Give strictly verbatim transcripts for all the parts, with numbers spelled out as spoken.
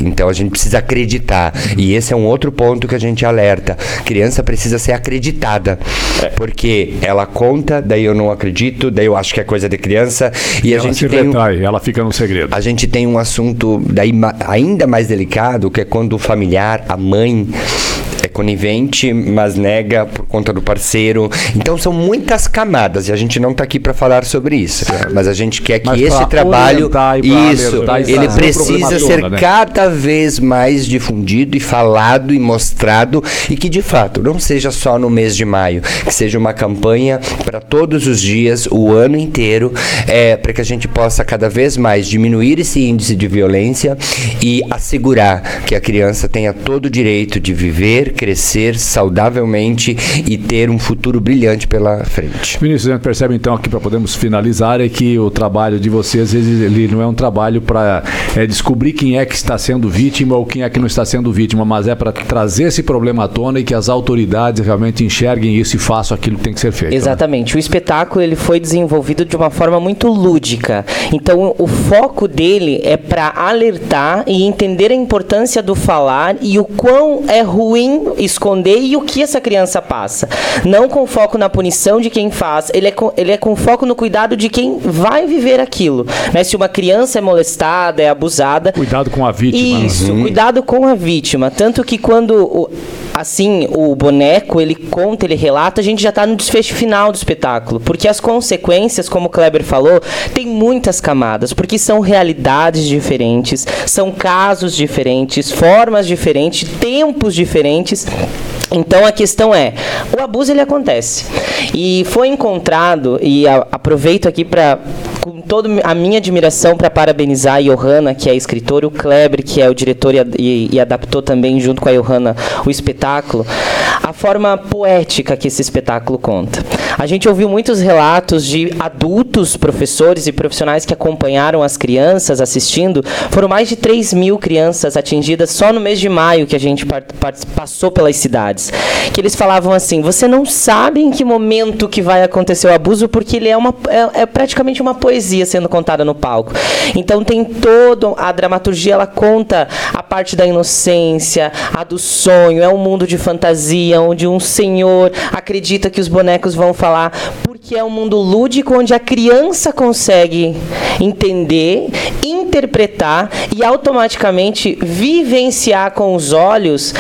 Então a gente precisa acreditar. E esse é um outro ponto que a gente alerta. Criança precisa ser acreditada. É. Porque ela conta, daí eu não acredito, daí eu acho que é coisa de criança. E, e a ela gente se tem retrai, um, ela fica no segredo. A gente tem um assunto daí ainda mais delicado, que é quando o familiar, a mãe, é conivente, mas nega por conta do parceiro. Então são muitas camadas e a gente não está aqui para falar sobre isso. Certo. Mas a gente quer que mas esse trabalho, isso, ele precisa ser toda, né? cada vez mais difundido e falado e mostrado, e que de fato não seja só no mês de maio, que seja uma campanha para todos os dias, o ano inteiro, é, para que a gente possa cada vez mais diminuir esse índice de violência e assegurar que a criança tenha todo o direito de viver, crescer saudavelmente e ter um futuro brilhante pela frente. Vinícius, a gente percebe então aqui, para podermos finalizar, é que o trabalho de vocês, ele, ele não é um trabalho para é, descobrir quem é que está sendo vítima ou quem é que não está sendo vítima, mas é para trazer esse problema à tona e que as autoridades realmente enxerguem isso e façam aquilo que tem que ser feito. Exatamente. Né? O espetáculo ele foi desenvolvido de uma forma muito lúdica. Então, o foco dele é para alertar e entender a importância do falar e o quão é ruim esconder e o que essa criança passa. Não com foco na punição de quem faz, ele é com, ele é com foco no cuidado de quem vai viver aquilo. Né? Se uma criança é molestada, é abusada... Cuidado com a vítima. Isso, uhum. Cuidado com a vítima. Tanto que quando, o, assim, o boneco, ele conta, ele relata, a gente já está no desfecho final do espetáculo. Porque as consequências, como o Kleber falou, tem muitas camadas, porque são realidades diferentes, são casos diferentes, formas diferentes, tempos diferentes. Então a questão é, o abuso ele acontece e foi encontrado, e a, aproveito aqui para, com toda a minha admiração, para parabenizar a Johanna, que é a escritora, o Kleber, que é o diretor e, e, e adaptou também junto com a Johanna o espetáculo, a forma poética que esse espetáculo conta. A gente ouviu muitos relatos de adultos, professores e profissionais que acompanharam as crianças assistindo. Foram mais de três mil crianças atingidas só no mês de maio que a gente passou pelas cidades. Que eles falavam assim, você não sabe em que momento que vai acontecer o abuso, porque ele é, uma, é, é praticamente uma poesia sendo contada no palco. Então tem toda a dramaturgia, ela conta a parte da inocência, a do sonho, é um mundo de fantasia, onde um senhor acredita que os bonecos vão falar, porque é um mundo lúdico onde a criança consegue entender, interpretar e automaticamente vivenciar com os olhos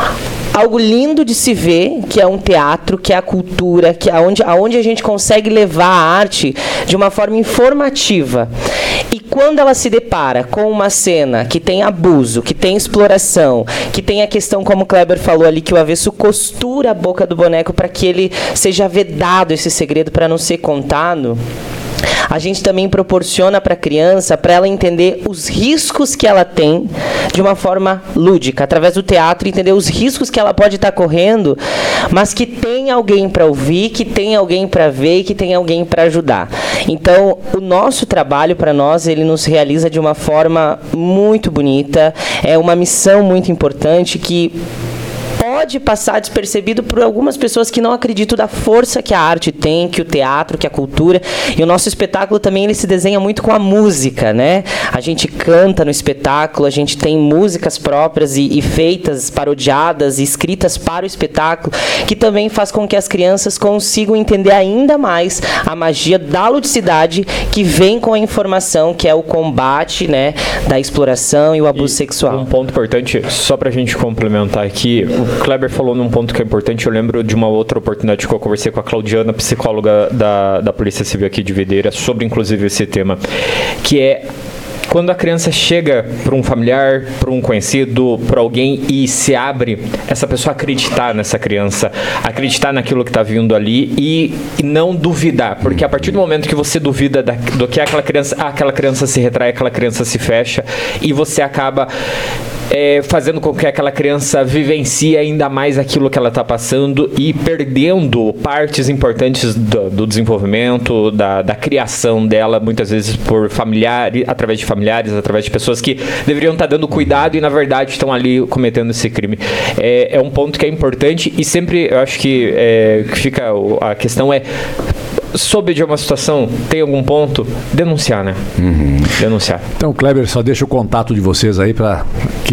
algo lindo de se ver, que é um teatro, que é a cultura, que é onde, aonde a gente consegue levar a arte de uma forma informativa. E quando ela se depara com uma cena que tem abuso, que tem exploração, que tem a questão, como o Kleber falou ali, que o avesso costura a boca do boneco para que ele seja vedado, esse segredo, para não ser contado, a gente também proporciona para a criança, para ela entender os riscos que ela tem de uma forma lúdica, através do teatro, entender os riscos que ela pode estar correndo, mas que tem alguém para ouvir, que tem alguém para ver e que tem alguém para ajudar. Então, o nosso trabalho, para nós, ele nos realiza de uma forma muito bonita, é uma missão muito importante que pode passar despercebido por algumas pessoas que não acreditam da força que a arte tem, que o teatro, que a cultura. E o nosso espetáculo também ele se desenha muito com a música, né? A gente canta no espetáculo, a gente tem músicas próprias e, e feitas, parodiadas e escritas para o espetáculo, que também faz com que as crianças consigam entender ainda mais a magia da ludicidade que vem com a informação, que é o combate, né, da exploração e o abuso e sexual. Um ponto importante, só pra gente complementar aqui, o Kleber falou num ponto que é importante. Eu lembro de uma outra oportunidade que eu conversei com a Claudiana, psicóloga da, da Polícia Civil aqui de Videira, sobre inclusive esse tema, que é quando a criança chega para um familiar, para um conhecido, para alguém e se abre, essa pessoa acreditar nessa criança, acreditar naquilo que está vindo ali e, e não duvidar, porque a partir do momento que você duvida da, do que aquela criança, aquela criança se retrai, aquela criança se fecha e você acaba É, fazendo com que aquela criança vivencie ainda mais aquilo que ela está passando e perdendo partes importantes do, do desenvolvimento, da, da criação dela, muitas vezes por familiares, através de familiares, através de pessoas que deveriam estar dando cuidado e na verdade estão ali cometendo esse crime. É, é um ponto que é importante e sempre eu acho que, é, que fica a questão é soube de uma situação, tem algum ponto, denunciar, né? Uhum. Denunciar. Então, Kleber, só deixa o contato de vocês aí para que